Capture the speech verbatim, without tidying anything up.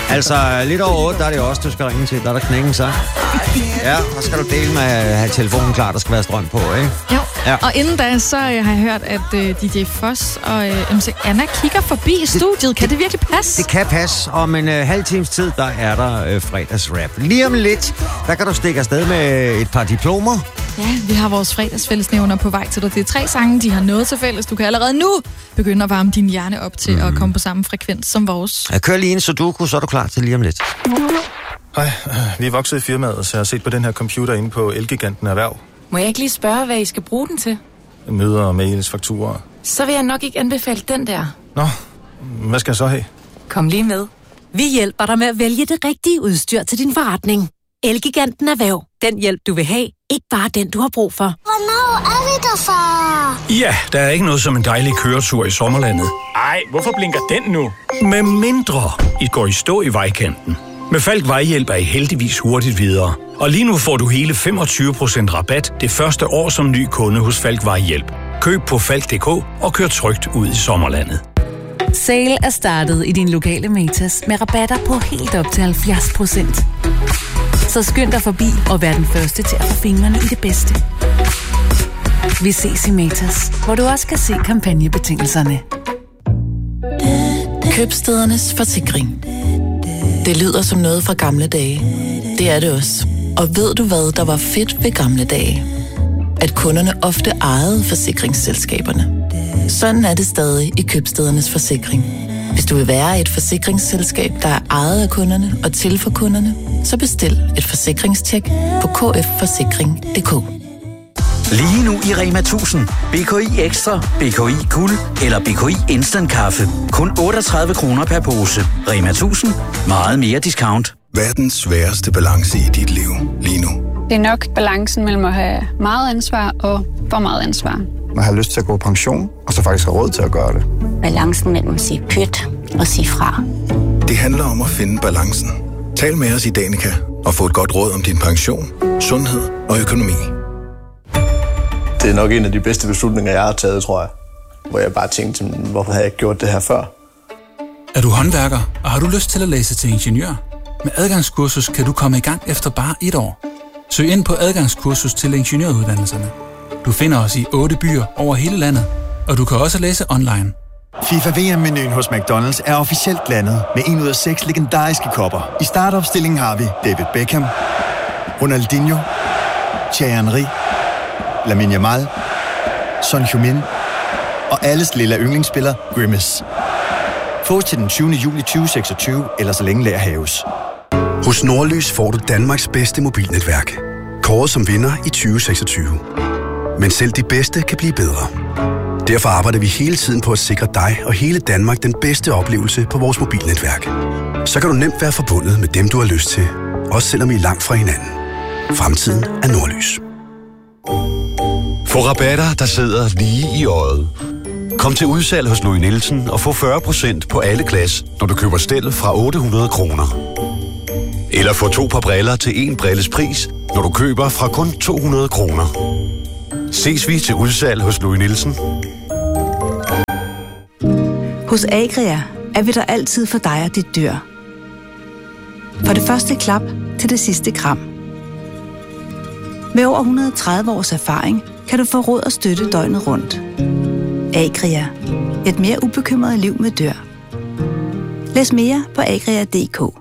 Altså, lidt over otte, der er det også, du skal ringe til. Der er der knækken sig. Ja, og skal du dele med at have telefonen klar, der skal være strøm på, ikke? Jo, ja. Og inden da, så har jeg hørt, at uh, D J Foss og uh, M C Anna kigger forbi i studiet. Kan det, det virkelig passe? Det kan passe. Om en uh, halv times tid, der er der uh, fredagsrap. Lige om lidt, der kan du stikke afsted med et par diplomer. Ja, vi har vores fredagsfællesnævner på vej til dig. Det er tre sange, de har noget til fælles. Du kan allerede nu begynde at varme din hjerne op til mm. at komme på samme frekvens som vores. Jeg kører lige en sudoku, så er du klar til lige om lidt. Hej, vi er vokset i firmaet, så jeg har set på den her computer inde på Elgiganten Erhverv. Må jeg ikke lige spørge, hvad I skal bruge den til? Møder, mails, fakturer. Så vil jeg nok ikke anbefale den der. Nå, hvad skal jeg så have? Kom lige med. Vi hjælper dig med at vælge det rigtige udstyr til din forretning. Elgiganten Erhverv. Den hjælp, du vil have. Ikke bare den, du har brug for. Hvornår er det der, far? Ja, der er ikke noget som en dejlig køretur i sommerlandet. Ej, hvorfor blinker den nu? Med mindre I går i stå i vejkanten. Med Falk Vejhjælp er I heldigvis hurtigt videre. Og lige nu får du hele femogtyve procent rabat det første år som ny kunde hos Falk Vejhjælp. Køb på falk punktum d k og kør trygt ud i sommerlandet. Sale er startet i din lokale Matas med rabatter på helt op til halvfjerds procent. Så skynd dig forbi og vær den første til at få fingrene i det bedste. Vi ses i Matas, hvor du også kan se kampagnebetingelserne. Købstædernes forsikring. Det lyder som noget fra gamle dage. Det er det også. Og ved du hvad, der var fedt ved gamle dage? At kunderne ofte ejede forsikringsselskaberne. Sådan er det stadig i Købstædernes forsikring. Hvis du vil være et forsikringsselskab, der er ejet af kunderne og til for kunderne, så bestil et forsikringstjek på k f forsikring punktum d k. Lige nu i Rema tusind. B K I Ekstra, B K I Guld eller B K I Instant Kaffe. Kun otteogtredive kroner per pose. Rema tusind. Meget mere discount. Hvad er den sværeste balance i dit liv lige nu? Det er nok balancen mellem at have meget ansvar og for meget ansvar. Man har lyst til at gå på pension, og så faktisk have råd til at gøre det. Balancen mellem at sige pyt og sige fra. Det handler om at finde balancen. Tal med os i Danica og få et godt råd om din pension, sundhed og økonomi. Det er nok en af de bedste beslutninger, jeg har taget, tror jeg. Hvor jeg bare tænkte, hvorfor havde jeg ikke gjort det her før? Er du håndværker, og har du lyst til at læse til ingeniør? Med adgangskursus kan du komme i gang efter bare et år. Søg ind på adgangskursus til ingeniøruddannelserne. Du finder os i otte byer over hele landet, og du kan også læse online. FIFA V M-menuen hos McDonald's er officielt landet med en ud af seks legendariske kopper. I startopstillingen har vi David Beckham, Ronaldinho, Thierry Henry, Lamine Yamal, Son Heung-min og alles lille yndlingsspiller Grimace. Få til den tyvende juli tyve seksogtyve, eller så længe lager haves. Hos Nordlys får du Danmarks bedste mobilnetværk. Kåret som vinder i tyve seksogtyve. Men selv de bedste kan blive bedre. Derfor arbejder vi hele tiden på at sikre dig og hele Danmark den bedste oplevelse på vores mobilnetværk. Så kan du nemt være forbundet med dem, du har lyst til. Også selvom I er langt fra hinanden. Fremtiden er Nordlys. Få rabatter, der sidder lige i øjet. Kom til udsalg hos Louis Nielsen og få fyrre procent på alle glas, når du køber stel fra otte hundrede kroner. Eller få to par briller til en brilles pris, når du køber fra kun to hundrede kroner. Ses vi til udsalg hos Louis Nielsen. Hos Agria er vi der altid for dig og dit dyr. For det første klap til det sidste kram. Med over et hundrede og tredive års erfaring kan du få råd og støtte døgnet rundt. Agria. Et mere ubekymret liv med dyr. Læs mere på agria punktum d k.